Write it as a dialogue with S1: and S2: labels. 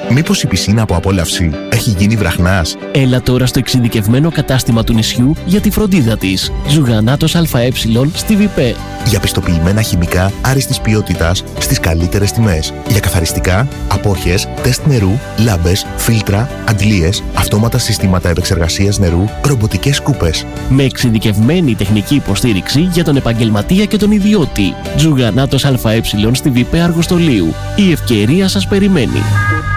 S1: Μήπως η πισίνα από απόλαυση έχει γίνει βραχνάς?
S2: Έλα τώρα στο εξειδικευμένο κατάστημα του νησιού για τη φροντίδα της. Ζουγανάτος ΑΕ στη ΒΙΠΕ.
S1: Για πιστοποιημένα χημικά άριστης ποιότητας στις καλύτερες τιμές. Για καθαριστικά, απόχες, τεστ νερού, λάμπες, φίλτρα, αντλίες, αυτόματα συστήματα επεξεργασίας νερού, ρομποτικές σκούπες.
S2: Με εξειδικευμένη τεχνική υποστήριξη για τον επαγγελματία και τον ιδιώτη. Ζουγανάτος ΑΕ στη ΒΙΠΕ Αργοστολίου. Η ευκαιρία σας περιμένει.